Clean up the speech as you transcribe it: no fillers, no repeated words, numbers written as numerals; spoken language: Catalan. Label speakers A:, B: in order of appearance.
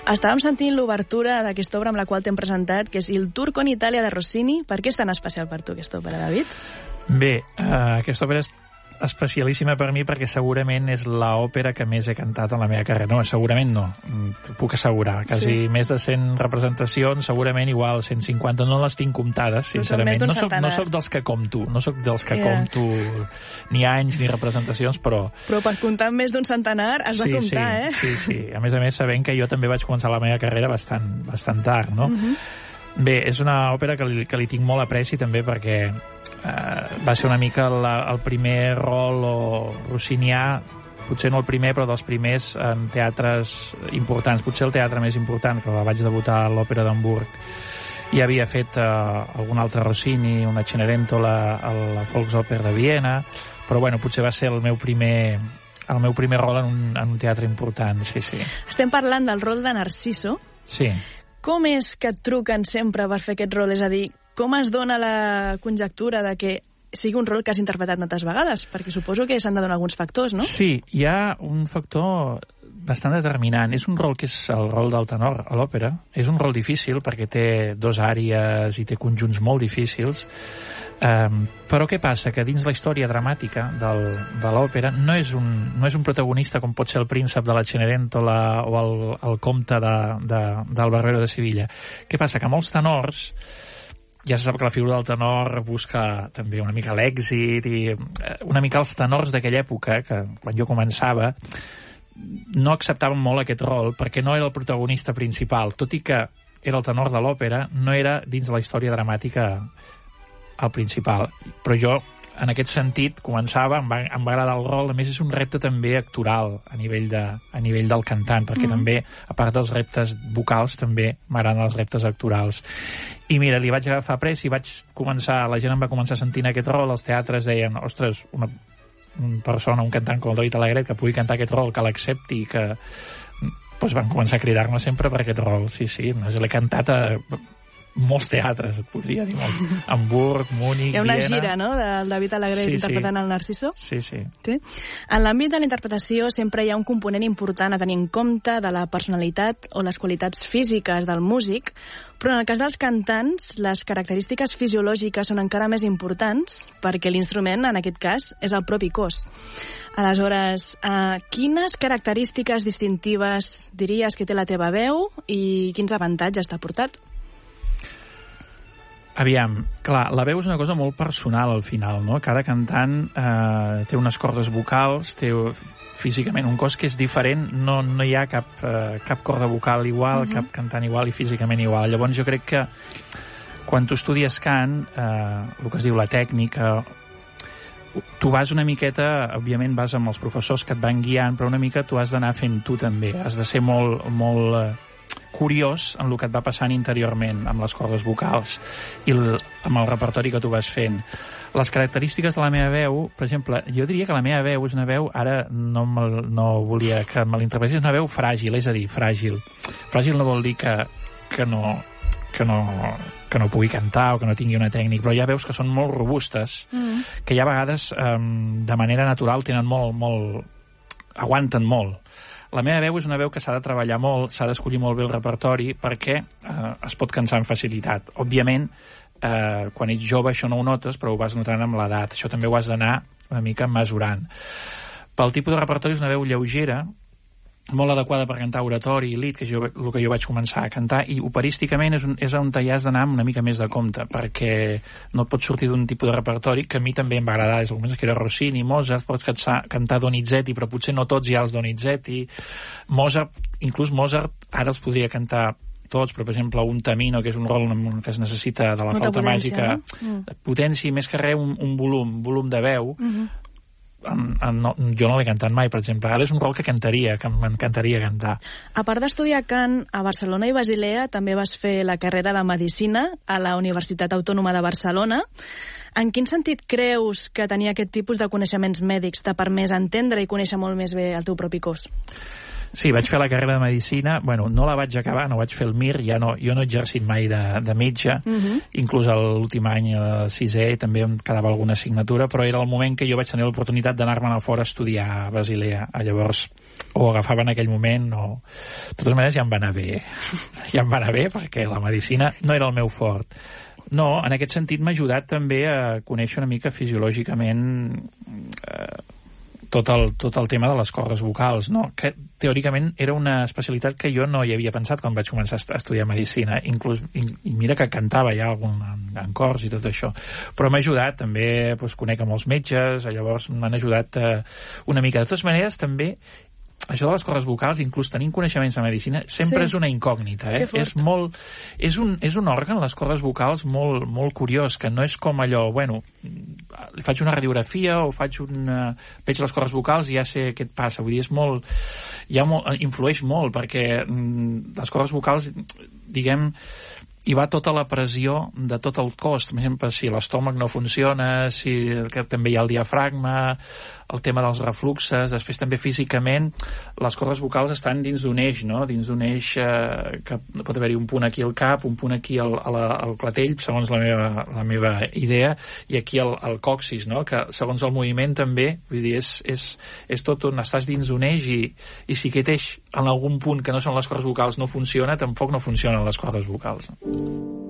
A: Estàvem sentint l'obertura d'aquesta obra amb la qual t'hem presentat, que és Il Turco en Itàlia de Rossini. Per què és tan especial per tu aquesta òpera, David?
B: Bé, aquesta òpera és especialíssima per mi perquè segurament és l'òpera que més he cantat en la meva carrera. No, segurament no, t'ho puc assegurar. Quasi més de 100 representacions, segurament igual 150, no les tinc comptades, sincerament. No soc dels que compto, compto ni anys ni representacions, però...
A: Però per comptar més d'un centenar has de comptar, eh?
B: Sí. A més, sabent que jo també vaig començar la meva carrera bastant tard, no? Bé, és una òpera que li tinc molt apreci també perquè va ser una mica el primer rol rossinià, potser no el primer, però dels primers en teatres importants. Potser el teatre més important, que la vaig debutar a l'Òpera d'Hamburg. Ja havia fet algun altre Rossini, una Cenerentola, la Volksoper de Viena, però bueno, potser va ser el meu primer rol en un teatre important, sí.
A: Estem parlant del rol de Narciso.
B: Sí.
A: Com és que et truquen sempre per fer aquest rol? És a dir, com es dona la conjectura de que sigui un rol que has interpretat tantes vegades? Perquè suposo que s'han de donar alguns factors, no?
B: Sí, hi ha un factor bastant determinant. És un rol que és el rol del tenor a l'òpera. És un rol difícil perquè té 2 àries i té conjunts molt difícils. Però què passa? Que dins la història dramàtica de l'òpera no és un protagonista com pot ser el príncep de la Cenerentola o el comte del Barbero de Sevilla. Què passa? Que molts tenors, ja se sap que la figura del tenor busca també una mica l'èxit i una mica els tenors d'aquella època, que quan jo començava, no acceptaven molt aquest rol perquè no era el protagonista principal. Tot i que era el tenor de l'òpera, no era dins la història dramàtica el principal. Però jo, en aquest sentit, començava, em va agradar el rol. A més, és un repte també actoral a nivell del cantant, perquè també, a part dels reptes vocals, també m'agraden els reptes actorals. I mira, li vaig agafar pres i vaig començar, la gent em va començar sentint aquest rol, els teatres deien, ostres, una persona, un cantant com el David Alegret, que pugui cantar aquest rol, que l'accepti, que... Doncs van començar a cridar-me sempre per aquest rol, sí. L'he cantat a molts teatres, et podria dir. Hamburg, Múnich, Viena...
A: Hi ha una gira, no?, del David Alegret interpretant el Narciso.
B: Sí.
A: En l'àmbit de la interpretació sempre hi ha un component important a tenir en compte de la personalitat o les qualitats físiques del músic, però en el cas dels cantants, les característiques fisiològiques són encara més importants perquè l'instrument, en aquest cas, és el propi cos. Aleshores, quines característiques distintives diries que té la teva veu i quins avantatges t'ha portat?
B: Aviam, clar, la veu és una cosa molt personal al final, no? Cada cantant té unes cordes vocals, té físicament un cos que és diferent, no hi ha cap corda vocal igual, cap cantant igual i físicament igual. Llavors jo crec que quan tu estudies cant, el que es diu la tècnica, tu vas una miqueta, òbviament vas amb els professors que et van guiant, però una mica tu has d'anar fent tu també, has de ser molt curiós en el que et va passant interiorment amb les cordes vocals i amb el repertori que tu vas fent. Les característiques de la meva veu, per exemple, jo diria que la meva veu és una veu, ara no volia que me l'interpretés, és una veu fràgil, és a dir, fràgil. Fràgil no vol dir que no pugui cantar o que no tingui una tècnica, però hi ha veus que són molt robustes, que ja a vegades de manera natural tenen aguanten molt. La meva veu és una veu que s'ha de treballar molt, s'ha d'escollir molt bé el repertori perquè es pot cansar amb facilitat. Òbviament, quan ets jove això no ho notes, però ho vas notant amb l'edat. Això també ho has d'anar una mica mesurant. Pel tipus de repertori és una veu lleugera, molt adequada per cantar oratori i lied, que és el que jo vaig començar a cantar, i operísticament és on hi has d'anar amb una mica més de compte, perquè no et pots sortir d'un tipus de repertori que a mi també em va agradar, des del moment que era Rossini, Mozart, pots cantar Donizetti, però potser no tots hi ha els Donizetti, inclús Mozart ara els podria cantar tots, però per exemple un Tamino, que és un rol que es necessita de la flauta màgica, potència, més que res un volum de veu. Jo no l'he cantat mai, per exemple. Ara és un rol que m'encantaria cantar.
A: A part d'estudiar cant a Barcelona i Basilea, també vas fer la carrera de Medicina a la Universitat Autònoma de Barcelona. En quin sentit creus que tenir aquest tipus de coneixements mèdics t'ha permès entendre i conèixer molt més bé el teu propi cos?
B: Sí, vaig fer la carrera de Medicina, no la vaig acabar, no vaig fer el MIR, jo no he exercit mai de metge, inclús l'últim any, el 6è, també em quedava alguna assignatura, però era el moment que jo vaig tenir l'oportunitat d'anar-me'n a fora a estudiar a Basilea. Llavors o agafava en aquell moment, o... De totes maneres ja em va anar bé. Ja em va anar bé perquè la medicina no era el meu fort. No, en aquest sentit m'ha ajudat també a conèixer una mica fisiològicament tot el tema de les cordes vocals, no? Que teòricament era una especialitat que jo no hi havia pensat quan vaig començar a estudiar medicina, inclús, i mira que cantava ja en cors i tot això, però m'ha ajudat també, doncs, conec amb els metges, llavors m'han ajudat una mica. De totes maneres, també això de les cordes vocals, inclús tenint coneixements de medicina, sempre és una incògnita, és un òrgan, les cordes vocals, molt curiós, que no és com allò, bueno, faig una radiografia o veig les cordes vocals i ja sé què et passa, vull dir, influeix molt, perquè les cordes vocals, diguem, hi va tota la pressió de tot el cos, per exemple, si l'estómac no funciona, que també hi ha el diafragma, el tema dels refluxes, després també físicament les cordes vocals estan dins d'un eix, no? Dins d'un eix que pot haver-hi un punt aquí al cap, un punt aquí al clatell, segons la meva idea, i aquí al còccix, no? Que segons el moviment també, vull dir, és tot on estàs dins d'un eix, i si aquest eix en algun punt que no són les cordes vocals no funciona, tampoc no funcionen les cordes vocals.